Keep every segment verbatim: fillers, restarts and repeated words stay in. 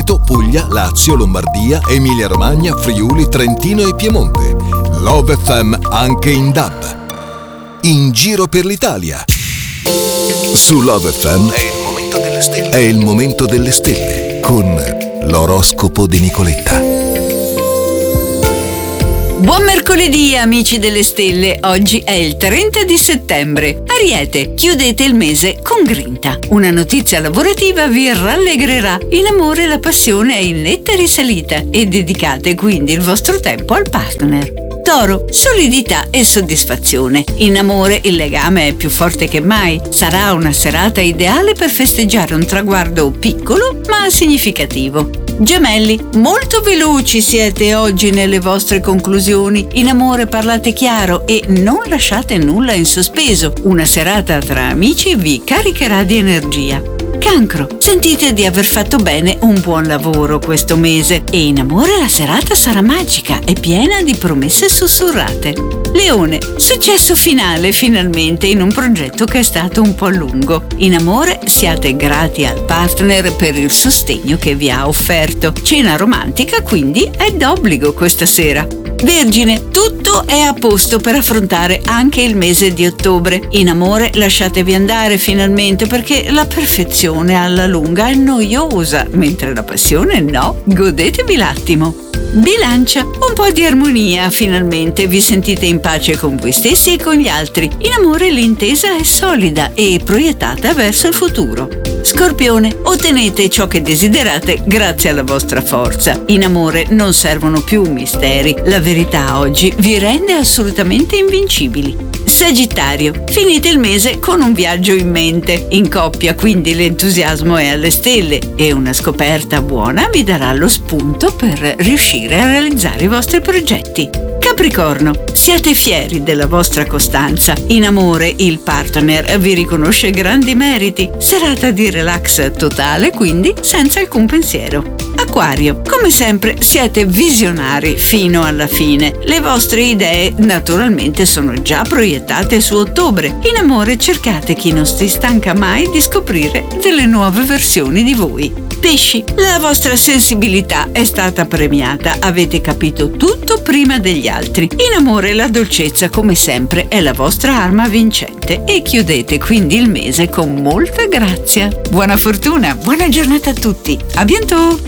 Veneto, Puglia, Lazio, Lombardia, Emilia Romagna, Friuli, Trentino e Piemonte. Love F M anche in D A B. In giro per l'Italia. Su Love F M è il momento delle stelle. È il momento delle stelle con l'oroscopo di Nicoletta. Buon mercoledì amici delle stelle, oggi è il trenta di settembre. Ariete, chiudete il mese con grinta. Una notizia lavorativa vi rallegrerà. In amore la passione è in netta risalita e dedicate quindi il vostro tempo al partner. Toro, solidità e soddisfazione. In amore il legame è più forte che mai. Sarà una serata ideale per festeggiare un traguardo piccolo ma significativo. Gemelli, molto veloci siete oggi nelle vostre conclusioni. In amore parlate chiaro e non lasciate nulla in sospeso. Una serata tra amici vi caricherà di energia. Cancro, sentite di aver fatto bene un buon lavoro questo mese e in amore la serata sarà magica e piena di promesse sussurrate. Leone, successo finale finalmente in un progetto che è stato un po' lungo. In amore siate grati al partner per il sostegno che vi ha offerto. Cena romantica quindi è d'obbligo questa sera. Vergine, tutto è a posto per affrontare anche il mese di ottobre. In amore lasciatevi andare finalmente perché la perfezione alla lunga è noiosa, mentre la passione no. Godetevi l'attimo. Bilancia, un po' di armonia, finalmente vi sentite in pace con voi stessi e con gli altri. In amore l'intesa è solida e proiettata verso il futuro. Scorpione, ottenete ciò che desiderate grazie alla vostra forza. In amore non servono più misteri, la verità oggi vi rende assolutamente invincibili. Sagittario, finite il mese con un viaggio in mente. In coppia quindi l'entusiasmo è alle stelle e una scoperta buona vi darà lo spunto per riuscire a realizzare i vostri progetti. Capricorno, siate fieri della vostra costanza. In amore il partner vi riconosce grandi meriti. Serata di relax totale, quindi senza alcun pensiero. Acquario, come sempre siete visionari fino alla fine. Le vostre idee naturalmente sono già proiettate su ottobre. In amore cercate chi non si stanca mai di scoprire delle nuove versioni di voi. Pesci, la vostra sensibilità è stata premiata, avete capito tutto prima degli altri. In amore la dolcezza come sempre è la vostra arma vincente e chiudete quindi il mese con molta grazia. Buona fortuna, buona giornata a tutti, a bientôt!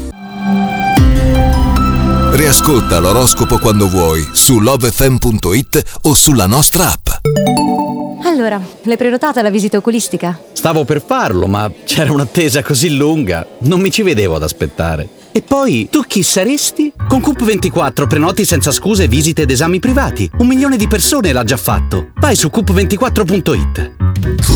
Riascolta l'oroscopo quando vuoi su love f m punto it o sulla nostra app. Allora, l'hai prenotata la visita oculistica? Stavo per farlo, ma c'era un'attesa così lunga, non mi ci vedevo ad aspettare. E poi, tu chi saresti? Con Coop ventiquattro prenoti senza scuse visite ed esami privati. Un milione di persone l'ha già fatto. Vai su coop ventiquattro punto it.